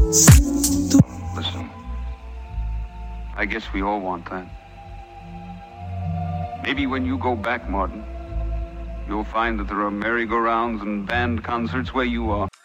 Listen, I guess we all want that. Maybe when you go back, Martin, you'll find that there are merry-go-rounds and band concerts where you are.